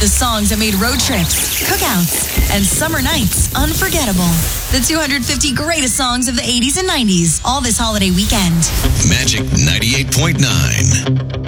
The songs that made road trips, cookouts, and summer nights unforgettable. The 250 greatest songs of the 80s and 90s, all this holiday weekend. Magic 98.9.